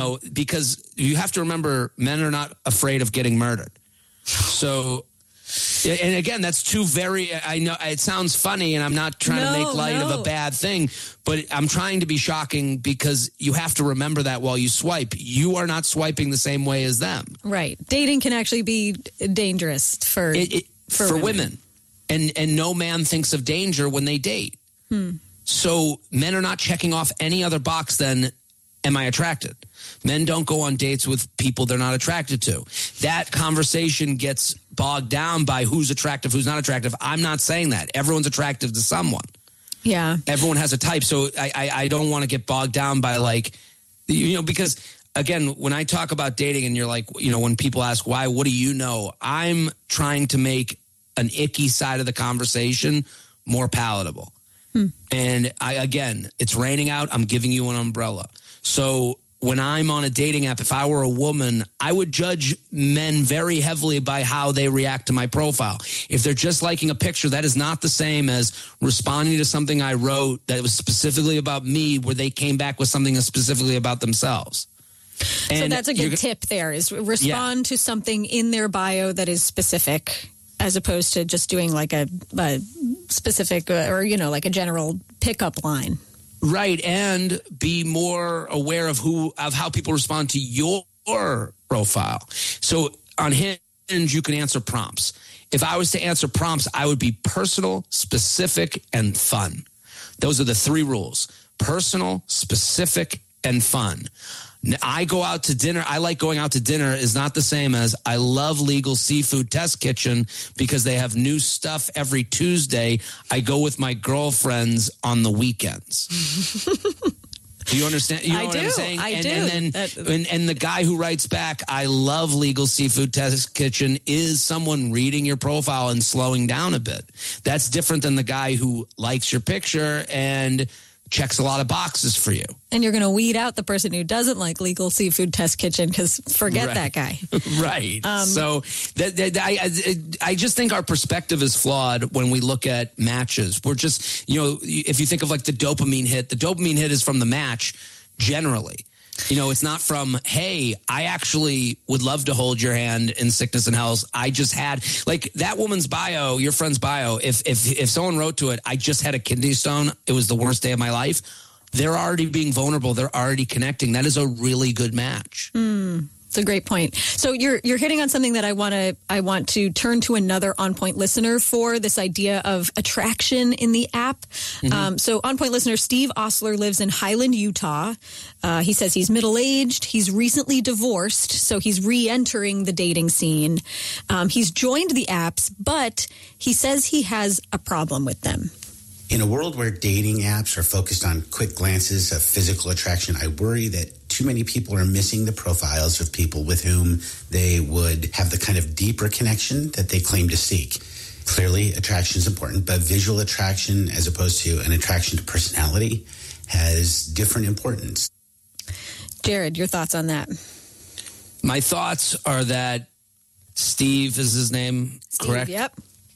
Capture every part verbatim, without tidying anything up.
know, because you have to remember, men are not afraid of getting murdered. So, and again, that's two very, I know it sounds funny and I'm not trying no, to make light no. of a bad thing, but I'm trying to be shocking because you have to remember that while you swipe, you are not swiping the same way as them. Right. Dating can actually be dangerous for, it, it, for, for women. women. And, and no man thinks of danger when they date. Hmm. So men are not checking off any other box than, am I attracted? Men don't go on dates with people they're not attracted to. That conversation gets bogged down by who's attractive, who's not attractive. I'm not saying that. Everyone's attractive to someone. Yeah. Everyone has a type. So I, I, I don't want to get bogged down by like, you know, because again, when I talk about dating and you're like, you know, when people ask why, what do you know? I'm trying to make an icky side of the conversation more palatable. Hmm. And I, again, it's raining out. I'm giving you an umbrella. So when I'm on a dating app, if I were a woman, I would judge men very heavily by how they react to my profile. If they're just liking a picture, that is not the same as responding to something I wrote that was specifically about me, where they came back with something specifically about themselves. So And that's a good tip there, is respond Yeah. to something in their bio that is specific, as opposed to just doing like a, a specific uh, or, you know, like a general pickup line. Right, and be more aware of who of how people respond to your profile. So on Hinge, you can answer prompts. If I was to answer prompts, I would be personal, specific, and fun. Those are the three rules: personal, specific, and fun. I go out to dinner. I like going out to dinner is not the same as I love Legal Seafood Test Kitchen because they have new stuff every Tuesday. I go with my girlfriends on the weekends. Do you understand? You know I what do. I'm saying? I and, do. And then, that, and, and the guy who writes back, I love Legal Seafood Test Kitchen, is someone reading your profile and slowing down a bit. That's different than the guy who likes your picture and checks a lot of boxes for you. And you're going to weed out the person who doesn't like Legal Seafood Test Kitchen, because forget Right. that guy. Right. Um, so that, that, I, I I just think our perspective is flawed when we look at matches. We're just, you know, if you think of like the dopamine hit, the dopamine hit is from the match generally. You know, it's not from, hey, I actually would love to hold your hand in sickness and health. I just had, like, that woman's bio, your friend's bio, if if if someone wrote to it, I just had a kidney stone, it was the worst day of my life, they're already being vulnerable. They're already connecting. That is a really good match. Mm. It's a great point. So you're you're hitting on something that I want to I want to turn to another On Point listener for, this idea of attraction in the app. Mm-hmm. Um, so On Point listener Steve Osler lives in Highland, Utah. Uh, he says he's middle aged. He's recently divorced, so he's re-entering the dating scene. Um, he's joined the apps, but he says he has a problem with them. In a world where dating apps are focused on quick glances of physical attraction, I worry that too many people are missing the profiles of people with whom they would have the kind of deeper connection that they claim to seek. Clearly, attraction is important, but visual attraction, as opposed to an attraction to personality, has different importance. Jared, your thoughts on that? My thoughts are that Steve is his name, Steve, correct? Yep.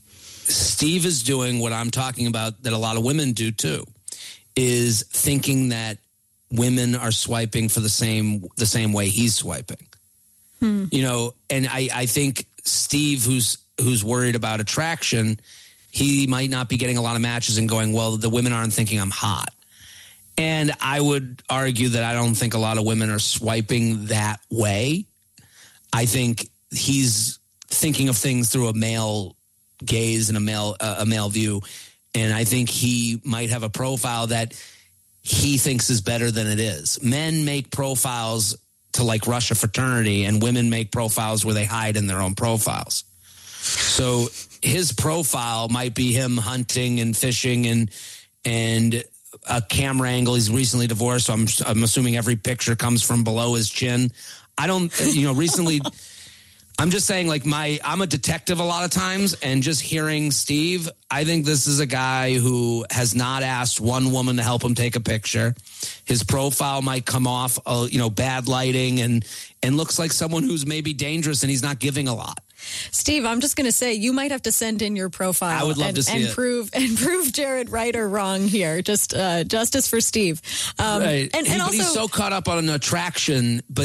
Steve is doing what I'm talking about that a lot of women do too, is thinking that women are swiping for the same the same way he's swiping. Hmm. You know, and I, I think Steve, who's who's worried about attraction, he might not be getting a lot of matches and going, well, the women aren't thinking I'm hot. And I would argue that I don't think a lot of women are swiping that way. I think he's thinking of things through a male gaze and a male uh, a male view, and I think he might have a profile that he thinks is better than it is. Men make profiles to like rush a fraternity, and women make profiles where they hide in their own profiles. So his profile might be him hunting and fishing and and a camera angle. He's recently divorced, so I'm I'm assuming every picture comes from below his chin. I don't, you know, recently. I'm just saying, like, my, I'm a detective a lot of times, and just hearing Steve, I think this is a guy who has not asked one woman to help him take a picture. His profile might come off, uh, you know, bad lighting and, and looks like someone who's maybe dangerous, and he's not giving a lot. Steve, I'm just going to say you might have to send in your profile. I would love and, to see and it. prove and prove Jared right or wrong here. Just uh, justice for Steve. Um, right. And, he, and but also, he's so caught up on an attraction, but